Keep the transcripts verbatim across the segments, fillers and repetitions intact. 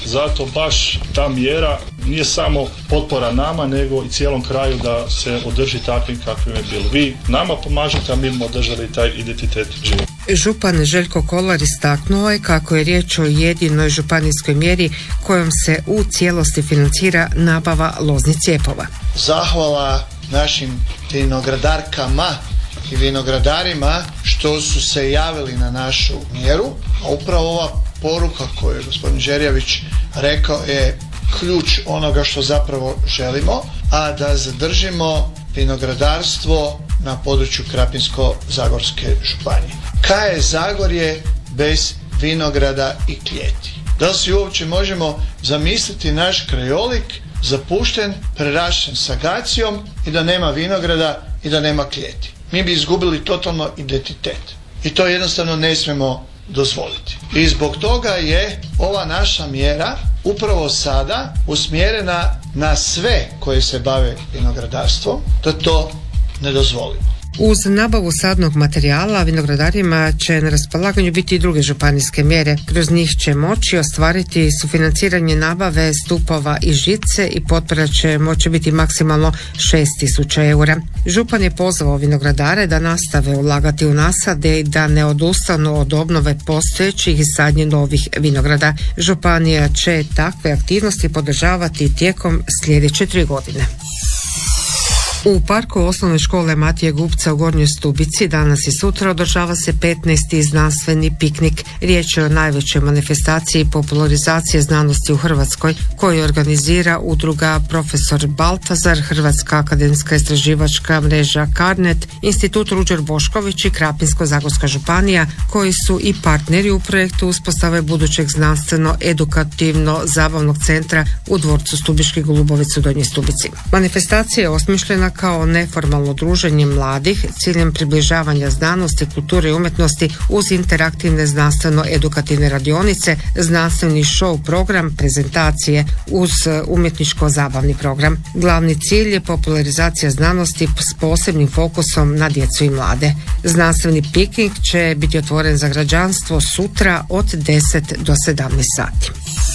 zato baš ta mjera nije samo potpora nama, nego i cijelom kraju da se održi takvim kakvim je bilo. Vi nama pomažete, a mi smo održali taj identitet života. Župan Željko Kolar istaknuo je kako je riječ o jedinoj županijskoj mjeri kojom se u cijelosti financira nabava loznih cijepova. Zahvala našim vinogradarkama i vinogradarima što su se javili na našu mjeru, a upravo ova poruka koju je gospodin Đerjavić rekao je ključ onoga što zapravo želimo, a da zadržimo vinogradarstvo na području Krapinsko-zagorske županije. Kaj je Zagorje bez vinograda i klijeti? Da li si uopće možemo zamisliti naš krajolik zapušten, prerašten sagacijom i da nema vinograda i da nema klijeti? Mi bi izgubili totalno identitet. I to jednostavno ne smijemo dozvoliti. I zbog toga je ova naša mjera upravo sada usmjerena na sve koji se bave vinogradarstvom, da to ne dozvolimo. Uz nabavu sadnog materijala vinogradarima će na raspolaganju biti i druge županijske mjere. Kroz njih će moći ostvariti sufinanciranje nabave stupova i žice i potpora će moći biti maksimalno šest tisuća eura. Župan je pozvao vinogradare da nastave ulagati u nasade i da ne odustanu od obnove postojećih i sadnje novih vinograda. Županija će takve aktivnosti podržavati tijekom sljedeće tri godine. U parku osnovne škole Matije Gubca u Gornjoj Stubici danas i sutra održava se petnaesti znanstveni piknik. Riječ je o najvećoj manifestaciji popularizacije znanosti u Hrvatskoj koju organizira udruga Profesor Baltazar, Hrvatska akademska istraživačka mreža Carnet, Institut Ruđer Bošković i Krapinsko-zagorska županija koji su i partneri u projektu uspostave budućeg znanstveno-edukativno zabavnog centra u dvorcu Stubiški Golubovec u Donjoj Stubici. Manifestacija je osmišljena kao neformalno druženje mladih s ciljem približavanja znanosti, kulture i umjetnosti uz interaktivne znanstveno-edukativne radionice, znanstveni show program, prezentacije uz umjetničko-zabavni program. Glavni cilj je popularizacija znanosti s posebnim fokusom na djecu i mlade. Znanstveni piknik će biti otvoren za građanstvo sutra od deset do sedamnaest sati.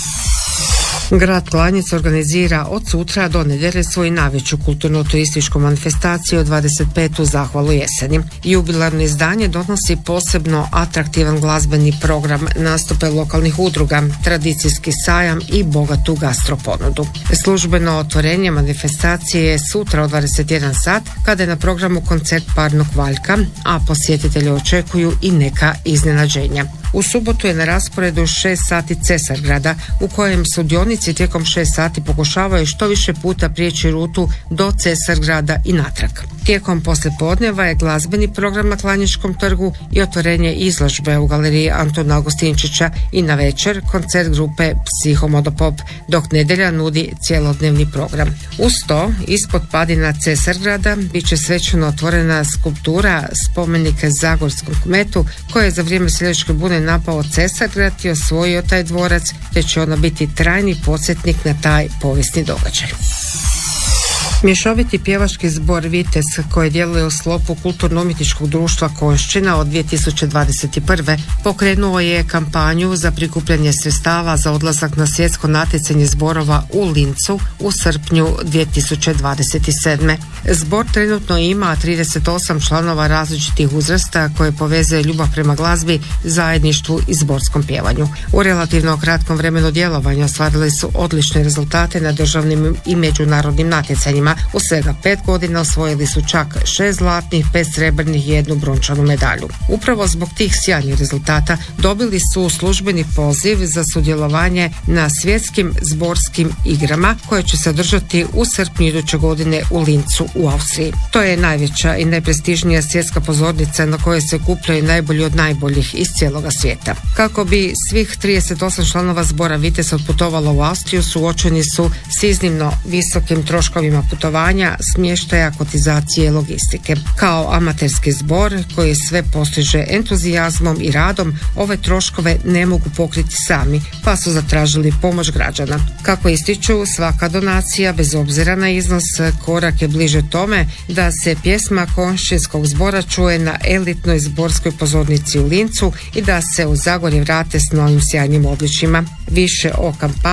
Grad Klanjec organizira od sutra do nedjelje svoju najveću kulturno-turističku manifestaciju dvadeset petu zahvalu jeseni. Jubilarno izdanje donosi posebno atraktivan glazbeni program, nastupe lokalnih udruga, tradicijski sajam i bogatu gastroponudu. Službeno otvorenje manifestacije je sutra od dvadeset jedan sat kada je na programu koncert Parnog Valjka, a posjetitelji očekuju i neka iznenađenja. U subotu je na rasporedu šest sati Cesargrada u kojem sudionici tijekom šest sati pokušavaju što više puta prijeći rutu do Cesargrada i natrag. Tijekom poslijepodneva je glazbeni program na Klanječkom trgu i otvorenje izložbe u galeriji Antuna Augustinčića i na večer koncert grupe Psihomodopop, dok nedjelja nudi cjelodnevni program. Uz to, ispod padina Cesargrada bit će svečano otvorena skulptura spomenike Zagorskom kmetu koja je za vrijeme seljačke bune napao Cesargrad i osvojio taj dvorac, te će ona biti trajni podsjetnik na taj povijesni događaj. Mješoviti pjevački zbor Vites koji djeluje u sklopu kulturno-umjetničkog društva Konjšćina od dvije tisuće dvadeset prve pokrenuo je kampanju za prikupljanje sredstava za odlazak na svjetsko natjecanje zborova u Lincu u srpnju dvije tisuće dvadeset sedme. Zbor trenutno ima trideset osam članova različitih uzrasta koje povezuje ljubav prema glazbi, zajedništvu i zborskom pjevanju. U relativno kratkom vremenu djelovanja ostvarili su odlične rezultate na državnim i međunarodnim natjecanjima. U svega pet godina osvojili su čak šest zlatnih, pet srebrnih i jednu brončanu medalju. Upravo zbog tih sjajnih rezultata dobili su službeni poziv za sudjelovanje na svjetskim zborskim igrama koje će se održati u srpnju iduće godine u Lincu u Austriji. To je najveća i najprestižnija svjetska pozornica na kojoj se okupljaju najbolji od najboljih iz cijeloga svijeta. Kako bi svih trideset osam članova zbora Vites otputovalo u Austriju, suočeni su s iznimno visokim troškovima putovanja, smještaja, kotizacije i logistike. Kao amaterski zbor koji sve postiže entuzijazmom i radom, ove troškove ne mogu pokriti sami, pa su zatražili pomoć građana. Kako ističu, svaka donacija, bez obzira na iznos, korak je bliže tome da se pjesma Konjšćinskog zbora čuje na elitnoj zborskoj pozornici u Lincu i da se u Zagorje vrate s novim sjajnim odličjima. Više o kampanji